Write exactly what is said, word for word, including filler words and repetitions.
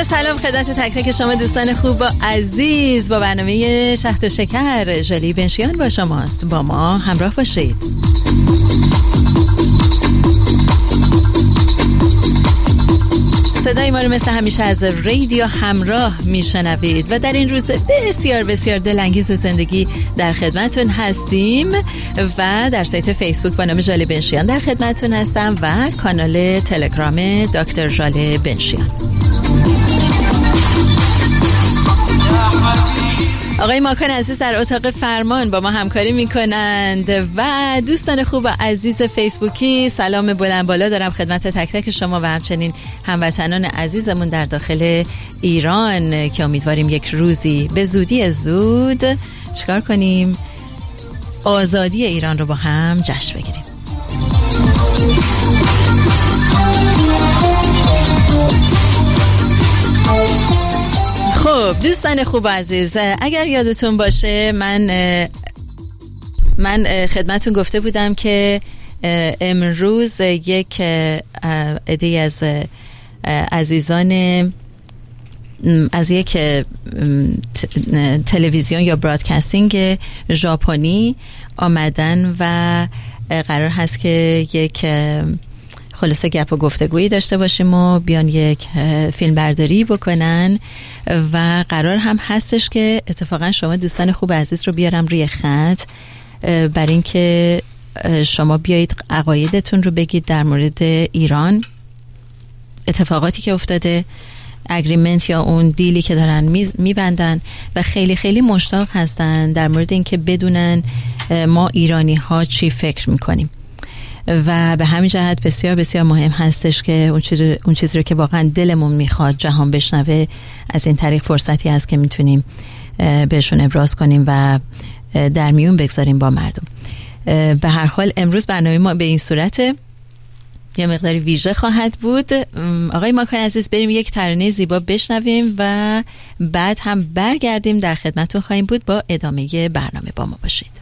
عرض سلام خدمت تک تک شما دوستان خوب و عزیز. با برنامه شهد و شکر ژالی بنشیان با شماست. با ما همراه باشید. صدای ما رو مثل همیشه از رادیو همراه میشنوید و در این روز بسیار بسیار دلانگیز زندگی در خدمتون هستیم و در سایت فیسبوک با نام ژالی بنشیان در خدمتون هستم و کانال تلگرام دکتر ژالی بنشیان. آقای ماکان عزیز در اتاق فرمان با ما همکاری میکنند و دوستان خوب و عزیز فیسبوکی سلام بلند بالا دارم خدمت تک تک شما و همچنین هموطنان عزیزمون در داخل ایران که امیدواریم یک روزی به زودی زود چیکار کنیم؟ آزادی ایران رو با هم جشن بگیریم. خب دوستان خوب و عزیز، اگر یادتون باشه من من خدمتون گفته بودم که امروز یک عده از عزیزان از یک تلویزیون یا برادکاستینگ ژاپنی آمدن و قرار هست که یک خلاصه گپ و گفتگویی داشته باشیم و بیان یک فیلم برداری بکنن و قرار هم هستش که اتفاقا شما دوستان خوب عزیز رو بیارم روی خط بر این که شما بیایید عقایدتون رو بگید در مورد ایران، اتفاقاتی که افتاده، اگریمنت یا اون دیلی که دارن میبندن و خیلی خیلی مشتاق هستن در مورد این که بدونن ما ایرانی ها چی فکر میکنیم و به همین جهت بسیار بسیار مهم هستش که اون چیزی اون چیزی رو که واقعا دلمون میخواد جهان بشنوه از این طریق فرصتی هست که میتونیم بهشون ابراز کنیم و در میون بگذاریم با مردم. به هر حال امروز برنامه ما به این صورت یه مقداری ویژه خواهد بود. آقای ماکان عزیز بریم یک ترانه زیبا بشنویم و بعد هم برگردیم در خدمتتون خواهیم بود با ادامه برنامه. با ما باشید.